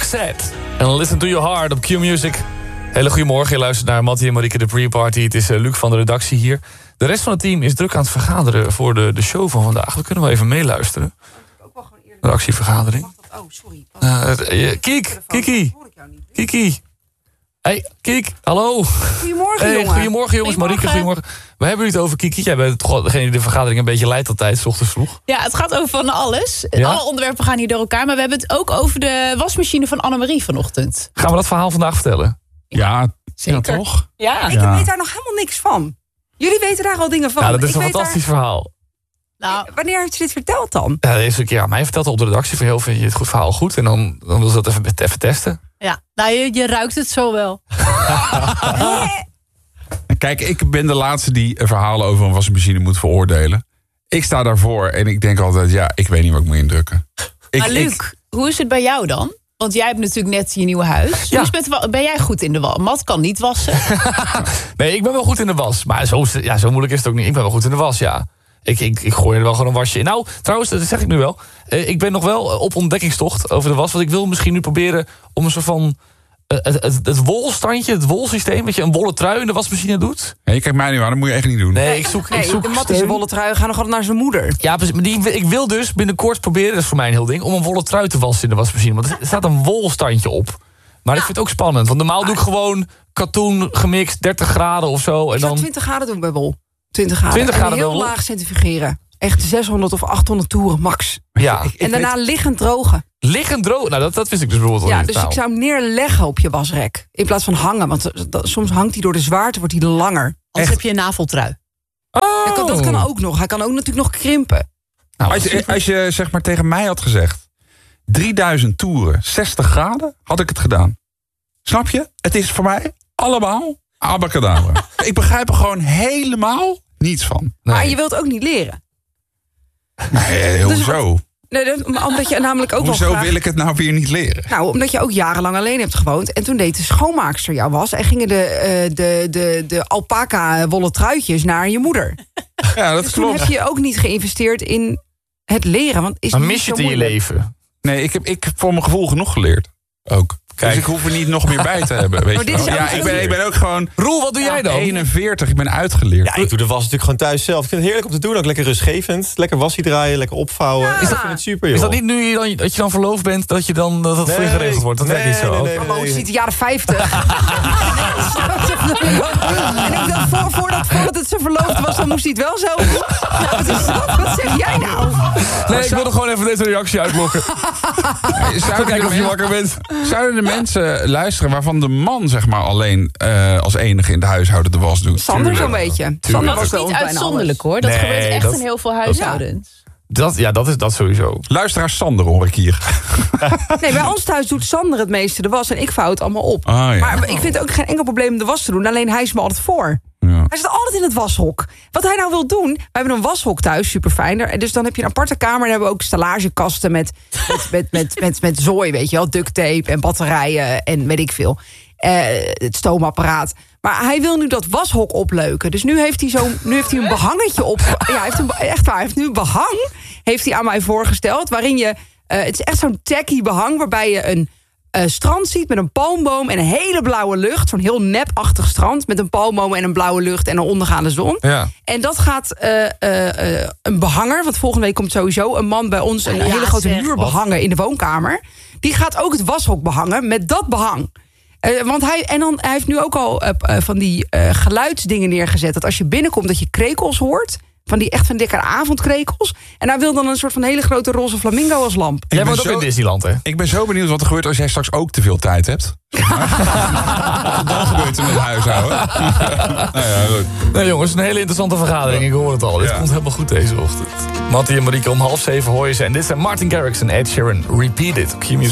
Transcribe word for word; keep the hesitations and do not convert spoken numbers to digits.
Roxette. En Listen to Your Heart op Q-Music. Hele goedemorgen, je luistert naar Mattie en Marieke de Pre-Party. Het is uh, Luc van de redactie hier. De rest van het team is druk aan het vergaderen voor de, de show van vandaag. We kunnen wel even meeluisteren. De actievergadering. Oh, sorry. Uh, Kiek, Kiki. Kiki. Hey, Kiek, hallo. Goedemorgen, hey, jongen. Goedemorgen, jongens. Marieke, goedemorgen. We hebben het over Kiki. Jij bent toch degene die de vergadering een beetje leidt altijd, 's ochtends vroeg. Ja, het gaat over van alles. Ja? Alle onderwerpen gaan hier door elkaar. Maar we hebben het ook over de wasmachine van Annemarie vanochtend. Gaan we dat verhaal vandaag vertellen? Ja, Zeker. ja toch? Ja. Ik Ja. weet daar nog helemaal niks van. Jullie weten daar al dingen van. Ja, dat is Ik een weet fantastisch daar- verhaal. Nou, Wanneer heeft ze dit verteld dan? Ja, deze keer aan mij verteld op de redactie van heel vind je het goed verhaal goed. En dan, dan wil ze dat even, even testen. ja. nou je, je ruikt het zo wel. Kijk, ik ben de laatste die verhalen over een wasmachine moet veroordelen. Ik sta daarvoor en ik denk altijd, ja, ik weet niet wat ik moet indrukken. Ik, Maar Luc, ik- hoe is het bij jou dan? Want jij hebt natuurlijk net je nieuwe huis. Ja. Hoe is het met, wa- ben jij goed in de was? Mat kan niet wassen. Nee, ik ben wel goed in de was. Maar zo, ja, zo moeilijk is het ook niet. Ik ben wel goed in de was, ja. Ik, ik, ik gooi er wel gewoon een wasje in. Nou, trouwens, dat zeg ik nu wel. Eh, ik ben nog wel op ontdekkingstocht over de was. Want ik wil misschien nu proberen om een soort van... eh, het, het, het wolstandje, het wolsysteem... dat je een wollen trui in de wasmachine doet. Nee, je kijkt mij nu aan, dat moet je echt niet doen. Nee, ik zoek, ik Nee, zoek de Mattische steun. wollen trui gaan nog altijd naar zijn moeder. Ja, precies, maar die, ik wil dus binnenkort proberen... dat is voor mij een heel ding... om een wollen trui te wassen in de wasmachine. Want er staat een wolstandje op. Maar ik vind het ook spannend. Want normaal doe ik gewoon katoen gemixt, dertig graden of zo. En Ik zou dan... twintig graden doen bij wol. twintig graden. twintig graden en heel bij wol? laag centrifugeren. Echt zeshonderd of achthonderd toeren max. Ja, En daarna liggend drogen. liggend droog. Nou, dat, dat wist ik dus bijvoorbeeld al Ja, niet. dus Nou. ik zou hem neerleggen op je wasrek. In plaats van hangen. Want dat- soms hangt hij door de zwaarte, wordt hij langer. Anders Echt? heb je een naveltrui. Oh. Dat kan, dat kan ook nog. Hij kan ook natuurlijk nog krimpen. Nou, Als je, als je zeg maar tegen mij had gezegd... drieduizend toeren, zestig graden, had ik het gedaan. Snap je? Het is voor mij allemaal abacadabra. Ik begrijp er gewoon helemaal niets van. nee. Maar je wilt ook niet leren. Nee, hoezo? Nee, dat- maar omdat je namelijk ook wel Hoezo graag... wil ik het nou weer niet leren? Nou, omdat je ook jarenlang alleen hebt gewoond. En toen deed de schoonmaakster jou was. En gingen de, eh, de, de, de alpaca wollen truitjes naar je moeder. Ja, dat Dus toen klopt. heb je ook niet geïnvesteerd in het leren. Want is Maar niet mis je zo het in je moeilijk. leven? Nee, ik heb, ik heb voor mijn gevoel genoeg geleerd. Ook. Kijk. Dus ik hoef er niet nog meer bij te hebben. Weet Maar je dit wel. is Ja, ook ik zo ben, duur. ik ben ook gewoon Roel, wat doe jij dan? eenenveertig. Ik ben uitgeleerd. Ja, ik doe de was natuurlijk gewoon thuis zelf. Ik vind het heerlijk om te doen. Ook lekker rustgevend. Lekker wassie draaien, lekker opvouwen. Ja. Ik vind het super, joh. Is dat niet nu je dan, dat je dan verloofd bent, dat, je dan, dat het voor je Nee, geregeld wordt? Dat nee, werkt niet zo. nee, Oké. nee, Maar het is de jaren vijftig. En ik dacht, voor, voordat, voordat het zijn verloofd was, dan moest hij het wel zo doen. Nou, wat, is dat? Wat zeg jij nou? Nee, ik wilde gewoon even deze reactie uitlokken. Zouden Kijken of je de, wakker bent. zouden de mensen luisteren waarvan de man zeg maar alleen eh, als enige in de huishouden de was doet? Sander zo'n Tuurlijk. beetje. Sander Dat was is bij niet ons bijna uitzonderlijk alles. hoor. Dat Nee, gebeurt echt dat- in heel veel huishoudens. Dat, ja, dat is dat sowieso. Luisteraar Sander hoor ik hier. Nee, bij ons thuis doet Sander het meeste de was en ik vouw het allemaal op. Ah, ja. Maar ik vind het ook geen enkel probleem om de was te doen. Alleen hij is me altijd voor. Ja. Hij zit altijd in het washok. Wat hij nou wil doen... We hebben een washok thuis, super fijn. En dus dan heb je een aparte kamer... en hebben we ook stallagekasten met, met, met, met, met, met zooi, weet je wel. Duct tape en batterijen en weet ik veel. Eh, het stoomapparaat. Maar hij wil nu dat washok opleuken. Dus nu heeft hij, zo, nu heeft hij een behangetje op... Ja, hij heeft een, echt waar. Hij heeft nu een behang heeft hij aan mij voorgesteld... waarin je... eh, het is echt zo'n tacky behang... waarbij je een... Uh, strand ziet met een palmboom en een hele blauwe lucht. Zo'n heel nepachtig strand met een palmboom en een blauwe lucht en een ondergaande zon. Ja. En dat gaat uh, uh, uh, een behanger, want volgende week komt sowieso een man bij ons... een Ja, hele grote zeg. muur behangen in de woonkamer. Die gaat ook het washok behangen met dat behang. Uh, want hij, en dan, hij heeft nu ook al uh, uh, van die uh, geluidsdingen neergezet... dat als je binnenkomt dat je krekels hoort... Van die echt van dikke avondkrekels. En hij wil dan een soort van hele grote roze flamingo als lamp. Jij ben woont ook zo- in Disneyland, hè? Ik ben zo benieuwd wat er gebeurt als jij straks ook te veel tijd hebt. Wat er dan gebeurt in het huishouden. Nou ja, goed. Nee jongens, een hele interessante vergadering. Ik hoor het al. Dit Ja. komt helemaal goed deze ochtend. Mattie en Marieke om half zeven hoor je ze. En dit zijn Martin Garrix en Ed Sheeran. Repeat It. Q-Music.